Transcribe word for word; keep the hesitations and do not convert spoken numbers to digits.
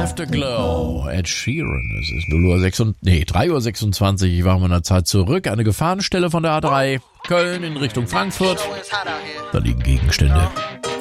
Afterglow, Ed Sheeran. Es ist null Uhr sechs, nee, drei Uhr sechsundzwanzig. Ich war mal in der Zeit zurück. Eine Gefahrenstelle von der A drei. Köln in Richtung Frankfurt. Da liegen Gegenstände.